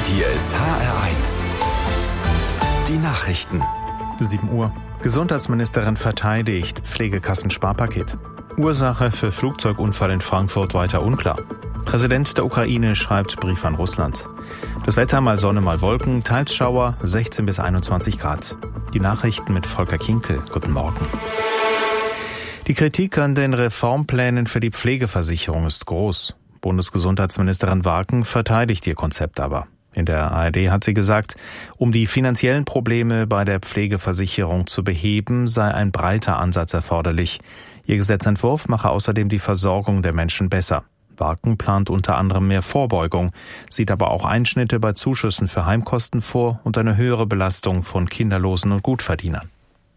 Hier ist HR1. Die Nachrichten. 7 Uhr. Gesundheitsministerin verteidigt Pflegekassensparpaket. Ursache für Flugzeugunfall in Frankfurt weiter unklar. Präsident der Ukraine schreibt Brief an Russland. Das Wetter mal Sonne, mal Wolken, teils Schauer, 16 bis 21 Grad. Die Nachrichten mit Volker Kinkel. Guten Morgen. Die Kritik an den Reformplänen für die Pflegeversicherung ist groß. Bundesgesundheitsministerin Warken verteidigt ihr Konzept aber. In der ARD hat sie gesagt, um die finanziellen Probleme bei der Pflegeversicherung zu beheben, sei ein breiter Ansatz erforderlich. Ihr Gesetzentwurf mache außerdem die Versorgung der Menschen besser. Warken plant unter anderem mehr Vorbeugung, sieht aber auch Einschnitte bei Zuschüssen für Heimkosten vor und eine höhere Belastung von Kinderlosen und Gutverdienern.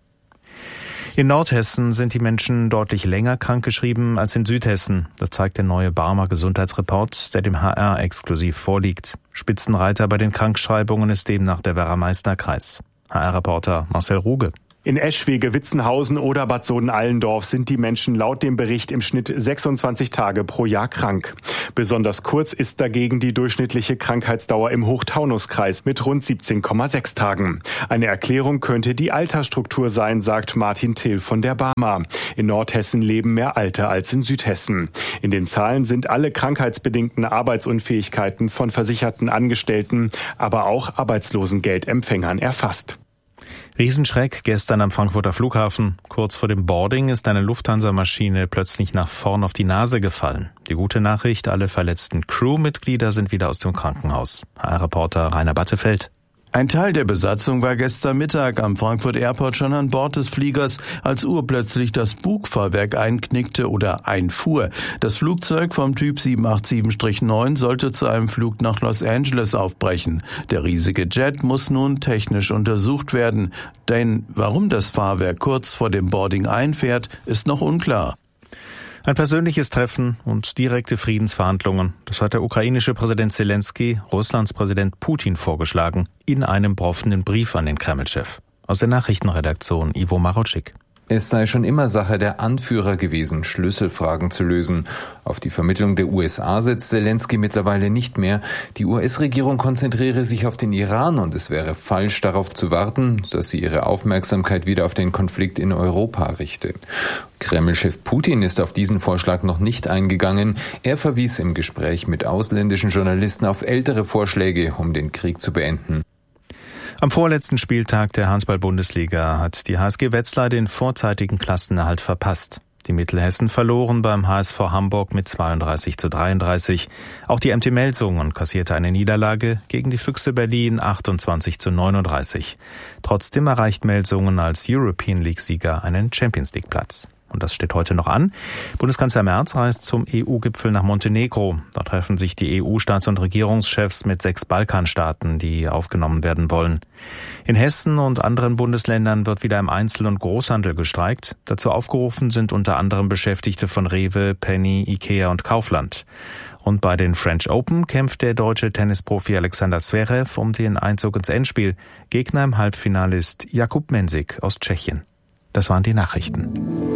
In Nordhessen sind die Menschen deutlich länger krankgeschrieben als in Südhessen. Das zeigt der neue Barmer Gesundheitsreport, der dem HR exklusiv vorliegt. Spitzenreiter bei den Krankschreibungen ist demnach der Werra-Meißner-Kreis. HR-Reporter Marcel Ruge. In Eschwege, Witzenhausen oder Bad Sohn-Allendorf sind die Menschen laut dem Bericht im Schnitt 26 Tage pro Jahr krank. Besonders kurz ist dagegen die durchschnittliche Krankheitsdauer im Hochtaunuskreis mit rund 17,6 Tagen. Eine Erklärung könnte die Altersstruktur sein, sagt Martin Till von der Barmer. In Nordhessen leben mehr Alte als in Südhessen. In den Zahlen sind alle krankheitsbedingten Arbeitsunfähigkeiten von versicherten Angestellten, aber auch Arbeitslosengeldempfängern erfasst. Riesenschreck gestern am Frankfurter Flughafen. Kurz vor dem Boarding ist eine Lufthansa-Maschine plötzlich nach vorn auf die Nase gefallen. Die gute Nachricht, alle verletzten Crewmitglieder sind wieder aus dem Krankenhaus. HR-Reporter Rainer Battefeld. Ein Teil der Besatzung war gestern Mittag am Frankfurt Airport schon an Bord des Fliegers, als urplötzlich das Bugfahrwerk einknickte oder einfuhr. Das Flugzeug vom Typ 787-9 sollte zu einem Flug nach Los Angeles aufbrechen. Der riesige Jet muss nun technisch untersucht werden. Denn warum das Fahrwerk kurz vor dem Boarding einfährt, ist noch unklar. Ein persönliches Treffen und direkte Friedensverhandlungen, das hat der ukrainische Präsident Zelensky Russlands Präsident Putin vorgeschlagen, in einem offenen Brief an den Kreml-Chef. Aus der Nachrichtenredaktion Ivo Marotschik. Es sei schon immer Sache der Anführer gewesen, Schlüsselfragen zu lösen. Auf die Vermittlung der USA setzt Zelensky mittlerweile nicht mehr. Die US-Regierung konzentriere sich auf den Iran und es wäre falsch, darauf zu warten, dass sie ihre Aufmerksamkeit wieder auf den Konflikt in Europa richte. Kreml-Chef Putin ist auf diesen Vorschlag noch nicht eingegangen. Er verwies im Gespräch mit ausländischen Journalisten auf ältere Vorschläge, um den Krieg zu beenden. Am vorletzten Spieltag der Handball-Bundesliga hat die HSG Wetzlar den vorzeitigen Klassenerhalt verpasst. Die Mittelhessen verloren beim HSV Hamburg mit 32:33. Auch die MT Melsungen kassierte eine Niederlage gegen die Füchse Berlin 28:39. Trotzdem erreicht Melsungen als European League-Sieger einen Champions-League-Platz. Und das steht heute noch an. Bundeskanzler Merz reist zum EU-Gipfel nach Montenegro. Da treffen sich die EU-Staats- und Regierungschefs mit 6 Balkanstaaten, die aufgenommen werden wollen. In Hessen und anderen Bundesländern wird wieder im Einzel- und Großhandel gestreikt. Dazu aufgerufen sind unter anderem Beschäftigte von Rewe, Penny, Ikea und Kaufland. Und bei den French Open kämpft der deutsche Tennisprofi Alexander Zverev um den Einzug ins Endspiel. Gegner im Halbfinale ist Jakub Mensik aus Tschechien. Das waren die Nachrichten.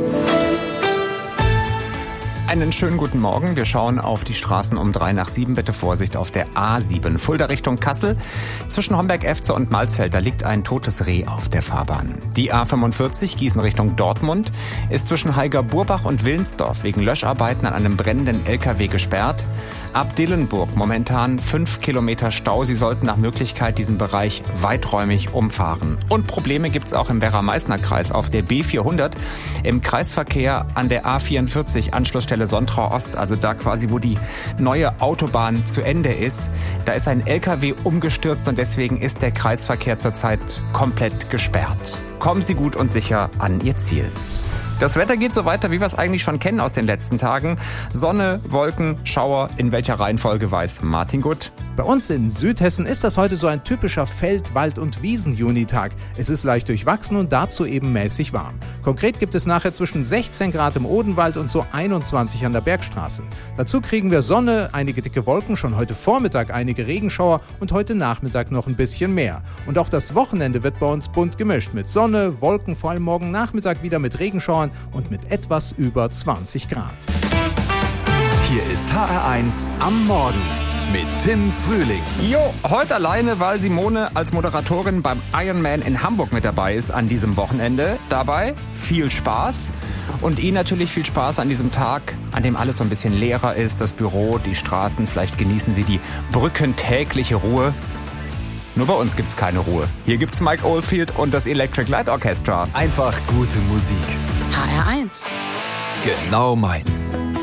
Einen schönen guten Morgen. Wir schauen auf die Straßen um 6:03. Bitte Vorsicht auf der A7. Fulda Richtung Kassel. Zwischen Homberg-Efze und Malsfeld, da liegt ein totes Reh auf der Fahrbahn. Die A45 Gießen Richtung Dortmund ist zwischen Heiger-Burbach und Willensdorf wegen Löscharbeiten an einem brennenden LKW gesperrt. Ab Dillenburg momentan 5 Kilometer Stau. Sie sollten nach Möglichkeit diesen Bereich weiträumig umfahren. Und Probleme gibt's auch im Werra-Meißner-Kreis auf der B400. Im Kreisverkehr an der A44 Anschlussstelle Sontrau Ost, also da quasi, wo die neue Autobahn zu Ende ist. Da ist ein LKW umgestürzt und deswegen ist der Kreisverkehr zurzeit komplett gesperrt. Kommen Sie gut und sicher an Ihr Ziel. Das Wetter geht so weiter, wie wir es eigentlich schon kennen aus den letzten Tagen. Sonne, Wolken, Schauer, in welcher Reihenfolge weiß Martin Gutt. Bei uns in Südhessen ist das heute so ein typischer Feld-, Wald- und Wiesen-Junitag. Es ist leicht durchwachsen und dazu eben mäßig warm. Konkret gibt es nachher zwischen 16 Grad im Odenwald und so 21 an der Bergstraße. Dazu kriegen wir Sonne, einige dicke Wolken, schon heute Vormittag einige Regenschauer und heute Nachmittag noch ein bisschen mehr. Und auch das Wochenende wird bei uns bunt gemischt mit Sonne, Wolken, vor allem morgen Nachmittag wieder mit Regenschauern und mit etwas über 20 Grad. Hier ist HR1 am Morgen. mit Tim Frühling. Jo, heute alleine, weil Simone als Moderatorin beim Ironman in Hamburg mit dabei ist an diesem Wochenende. Dabei viel Spaß und Ihnen natürlich viel Spaß an diesem Tag, an dem alles so ein bisschen leerer ist, das Büro, die Straßen. Vielleicht genießen Sie die brückentägliche Ruhe. Nur bei uns gibt's keine Ruhe. Hier gibt's Mike Oldfield und das Electric Light Orchestra. Einfach gute Musik. HR1. Genau meins.